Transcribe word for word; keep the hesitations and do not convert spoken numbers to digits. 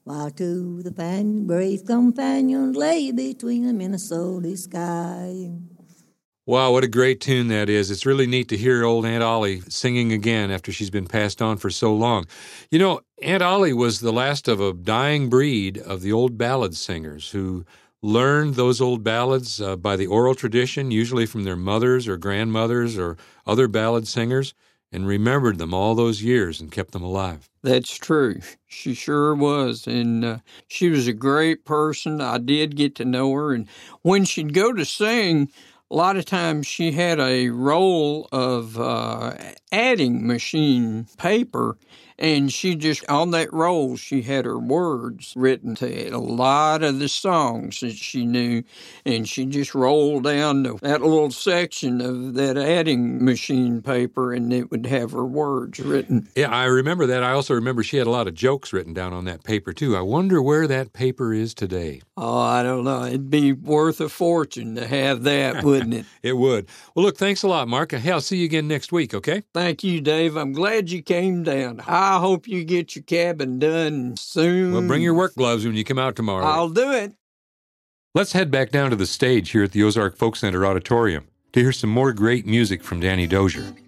while to the fan, brave companions lay between the Minnesota sky. Wow, what a great tune that is. It's really neat to hear old Aunt Ollie singing again after she's been passed on for so long. You know, Aunt Ollie was the last of a dying breed of the old ballad singers who learned those old ballads uh, by the oral tradition, usually from their mothers or grandmothers or other ballad singers, and remembered them all those years and kept them alive. That's true. She sure was. And uh, she was a great person. I did get to know her. And when she'd go to sing, a lot of times she had a roll of uh, adding machine paper, and she just, on that roll, she had her words written to it, a lot of the songs that she knew, and she just rolled down to that little section of that adding machine paper, and it would have her words written. Yeah, I remember that. I also remember she had a lot of jokes written down on that paper, too. I wonder where that paper is today. Oh, I don't know. It'd be worth a fortune to have that, wouldn't it? It would. Well, look, thanks a lot, Mark. Hey, I'll see you again next week, okay? Thank you, Dave. I'm glad you came down. I hope you get your cabin done soon. Well, bring your work gloves when you come out tomorrow. I'll do it. Let's head back down to the stage here at the Ozark Folk Center Auditorium to hear some more great music from Danny Dozier.